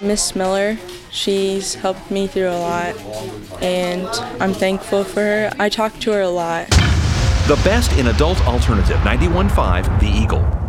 Miss Miller, she's helped me through a lot, and I'm thankful for her. I talk to her a lot. The best in adult alternative 91.5 The Eagle.